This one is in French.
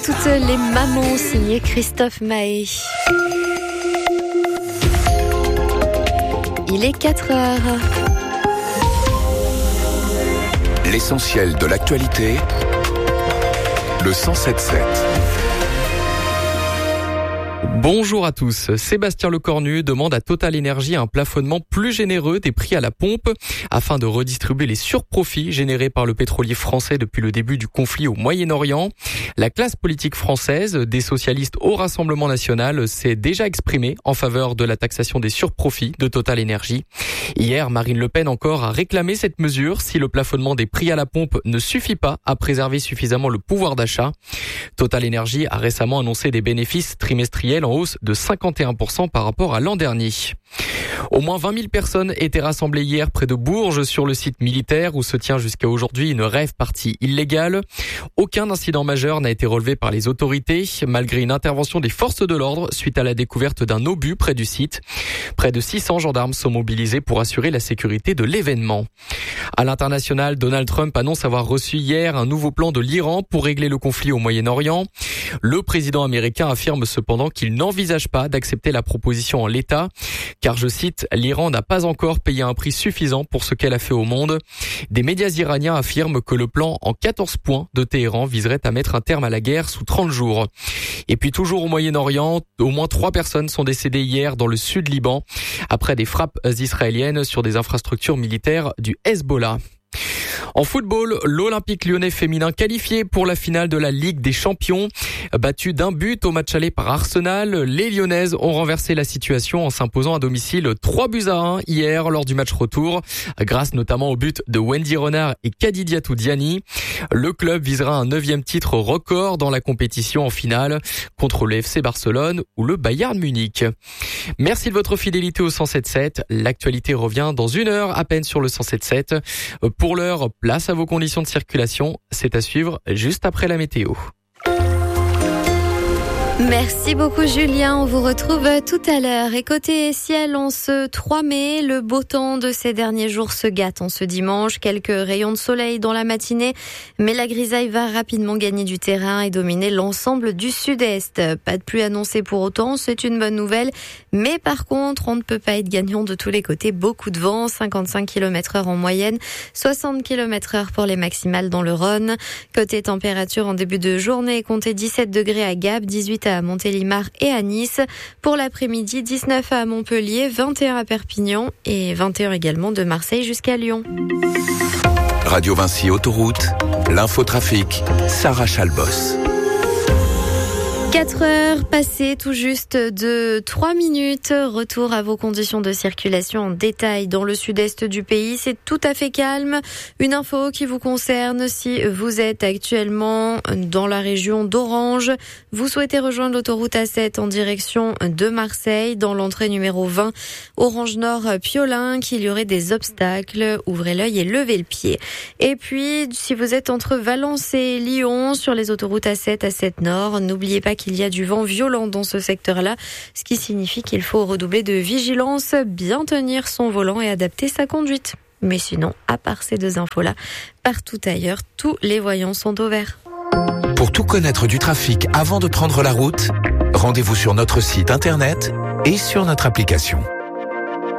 Toutes les mamans, signé Christophe Mahé. Il est 4h. L'essentiel de l'actualité, le 107.7. Bonjour à tous. Sébastien Lecornu demande à Total Énergie un plafonnement plus généreux des prix à la pompe afin de redistribuer les surprofits générés par le pétrolier français depuis le début du conflit au Moyen-Orient. La classe politique française, des socialistes au Rassemblement national, s'est déjà exprimée en faveur de la taxation des surprofits de Total Énergie. Hier, Marine Le Pen encore a réclamé cette mesure si le plafonnement des prix à la pompe ne suffit pas à préserver suffisamment le pouvoir d'achat. Total Énergie a récemment annoncé des bénéfices trimestriels en hausse de 51% par rapport à l'an dernier. Au moins 20 000 personnes étaient rassemblées hier près de Bourges sur le site militaire où se tient jusqu'à aujourd'hui une rave party illégale. Aucun incident majeur n'a été relevé par les autorités malgré une intervention des forces de l'ordre suite à la découverte d'un obus près du site. Près de 600 gendarmes sont mobilisés pour assurer la sécurité de l'événement. À l'international, Donald Trump annonce avoir reçu hier un nouveau plan de l'Iran pour régler le conflit au Moyen-Orient. Le président américain affirme cependant qu'il n'envisage pas d'accepter la proposition en l'état, car, je cite, l'Iran n'a pas encore payé un prix suffisant pour ce qu'elle a fait au monde. Des médias iraniens affirment que le plan en 14 points de Téhéran viserait à mettre un terme à la guerre sous 30 jours. Et puis toujours au Moyen-Orient, au moins 3 personnes sont décédées hier dans le sud Liban après des frappes israéliennes sur des infrastructures militaires du Hezbollah. En football, l'Olympique lyonnais féminin qualifié pour la finale de la Ligue des Champions. Battu d'un but au match aller par Arsenal, les Lyonnaises ont renversé la situation en s'imposant à domicile 3-1 hier lors du match retour, grâce notamment au but de Wendy Renard et Kadidiatou Diani. Le club visera un 9e titre record dans la compétition en finale contre le FC Barcelone ou le Bayern Munich. Merci de votre fidélité au 107.7. L'actualité revient dans 1 heure à peine sur le 107.7. Pour l'heure, place à vos conditions de circulation. C'est à suivre juste après la météo. Merci beaucoup Julien, on vous retrouve tout à l'heure. Et côté ciel, en ce 3 mai, le beau temps de ces derniers jours se gâte en ce dimanche. Quelques rayons de soleil dans la matinée, mais la grisaille va rapidement gagner du terrain et dominer l'ensemble du sud-est. Pas de pluie annoncée pour autant, c'est une bonne nouvelle. Mais par contre, on ne peut pas être gagnant de tous les côtés. Beaucoup de vent, 55 km/h en moyenne, 60 km/h pour les maximales dans le Rhône. Côté température, en début de journée, comptez 17 degrés à Gap, 18 à Montélimar et à Nice. Pour l'après-midi, 19 à Montpellier, 21 à Perpignan et 21 également de Marseille jusqu'à Lyon. Radio Vinci Autoroute, l'infotrafic, Sarah Chalbos. 4 heures passées tout juste de 3 minutes. Retour à vos conditions de circulation en détail dans le sud-est du pays. C'est tout à fait calme. Une info qui vous concerne si vous êtes actuellement dans la région d'Orange. Vous souhaitez rejoindre l'autoroute A7 en direction de Marseille dans l'entrée numéro 20 Orange Nord Piolin, qu'il y aurait des obstacles. Ouvrez l'œil et levez le pied. Et puis, si vous êtes entre Valence et Lyon sur les autoroutes A7, A7 Nord, n'oubliez pas qu'il y a du vent violent dans ce secteur-là, ce qui signifie qu'il faut redoubler de vigilance, bien tenir son volant et adapter sa conduite. Mais sinon, à part ces 2 infos-là, partout ailleurs, tous les voyants sont au vert. Pour tout connaître du trafic avant de prendre la route, rendez-vous sur notre site internet et sur notre application.